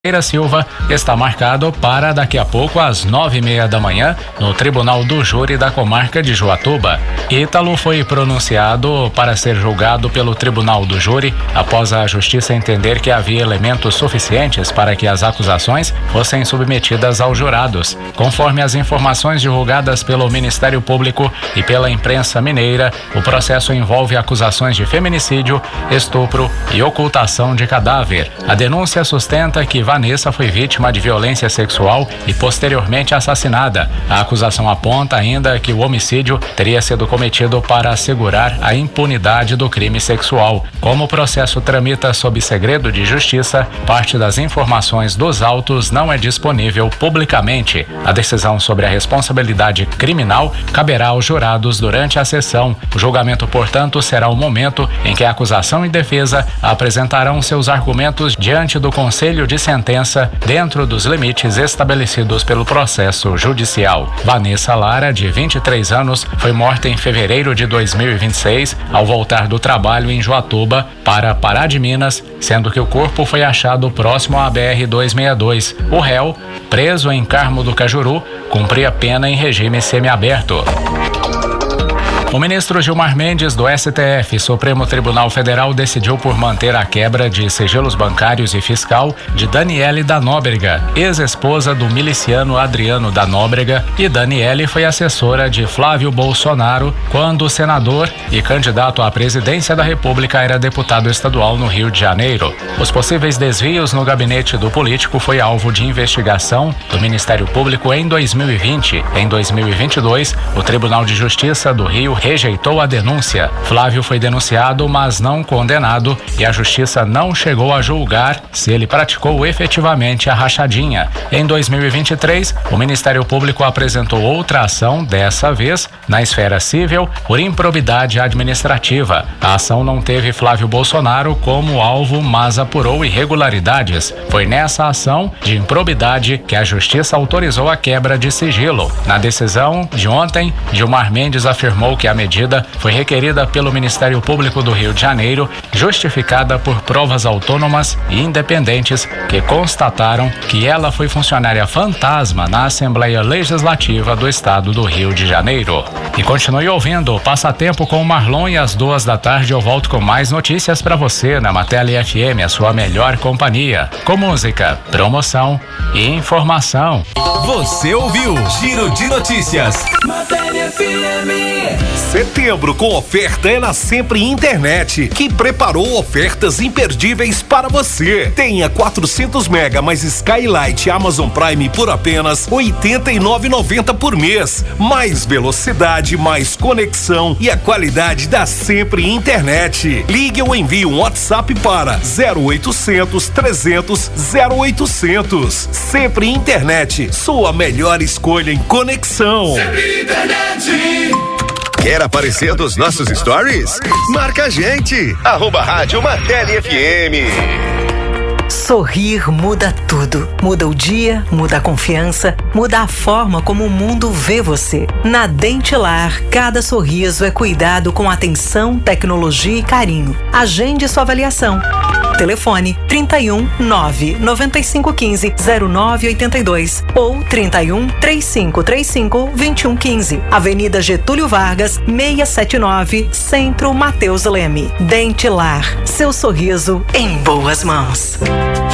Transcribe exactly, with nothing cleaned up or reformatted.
Pereira Silva está marcado para daqui a pouco às nove e meia da manhã no Tribunal do Júri da Comarca de Joatuba. Ítalo foi pronunciado para ser julgado pelo Tribunal do Júri após a Justiça entender que havia elementos suficientes para que as acusações fossem submetidas aos jurados. Conforme as informações divulgadas pelo Ministério Público e pela imprensa mineira, o processo envolve acusações de feminicídio, estupro e ocultação de cadáver. A denúncia sustenta que Vanessa foi vítima de violência sexual e posteriormente assassinada. A acusação aponta ainda que o homicídio teria sido cometido para assegurar a impunidade do crime sexual. Como o processo tramita sob segredo de justiça, parte das informações dos autos não é disponível publicamente. A decisão sobre a responsabilidade criminal caberá aos jurados durante a sessão. O julgamento, portanto, será o momento em que a acusação e defesa apresentarão seus argumentos diante do Conselho de Sentença dentro dos limites estabelecidos pelo processo judicial. Vanessa Lara, de vinte e três anos, foi morta em fevereiro de dois mil e vinte e seis ao voltar do trabalho em Joatuba para Pará de Minas, sendo que o corpo foi achado próximo à B R duzentos e sessenta e dois. O réu, preso em Carmo do Cajuru, cumpria pena em regime semiaberto. O ministro Gilmar Mendes, do S T F, Supremo Tribunal Federal, decidiu por manter a quebra de sigilos bancários e fiscal de Daniele da Nóbrega, ex-esposa do miliciano Adriano da Nóbrega, e Daniele foi assessora de Flávio Bolsonaro quando o senador e candidato à presidência da República era deputado estadual no Rio de Janeiro. Os possíveis desvios no gabinete do político foi alvo de investigação do Ministério Público em dois mil e vinte. Em dois mil e vinte e dois, o Tribunal de Justiça do Rio rejeitou a denúncia. Flávio foi denunciado, mas não condenado, e a Justiça não chegou a julgar se ele praticou efetivamente a rachadinha. Em dois mil e vinte e três, o Ministério Público apresentou outra ação, dessa vez na esfera civil, por improbidade administrativa. A ação não teve Flávio Bolsonaro como alvo, mas apurou irregularidades. Foi nessa ação de improbidade que a Justiça autorizou a quebra de sigilo. Na decisão de ontem, Gilmar Mendes afirmou que a medida foi requerida pelo Ministério Público do Rio de Janeiro, justificada por provas autônomas e independentes que constataram que ela foi funcionária fantasma na Assembleia Legislativa do Estado do Rio de Janeiro. E continue ouvindo o Passatempo com o Marlon, e às duas da tarde eu volto com mais notícias para você na Mateli F M, a sua melhor companhia, com música, promoção e informação. Você ouviu Giro de Notícias. Mateli F M. Setembro com oferta é na Sempre Internet, que preparou ofertas imperdíveis para você. Tenha quatrocentos mega mais Skylight Amazon Prime por apenas oitenta e nove reais e noventa centavos por mês. Mais velocidade, mais conexão e a qualidade da Sempre Internet. Ligue ou envie um WhatsApp para zero oitocentos, trezentos, zero oitocentos. Sempre Internet, sua melhor escolha em conexão. Sempre Internet. Quer aparecer dos nossos stories? Marca a gente, arroba Rádio Mateli F M. Sorrir muda tudo. Muda o dia, muda a confiança, muda a forma como o mundo vê você. Na Dentilar, cada sorriso é cuidado com atenção, tecnologia e carinho. Agende sua avaliação. Telefone trinta e um, nove, noventa e cinco, quinze, zero nove oitenta e dois ou trinta e um, trinta e cinco, trinta e cinco, vinte e um quinze. Avenida Getúlio Vargas, seiscentos e setenta e nove, Centro Mateus Leme. Dentilar, seu sorriso em boas mãos.